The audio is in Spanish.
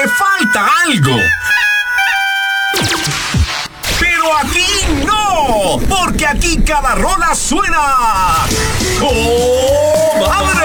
le falta algo. Pero aquí no, porque aquí cada rola suena ¡oh, madre!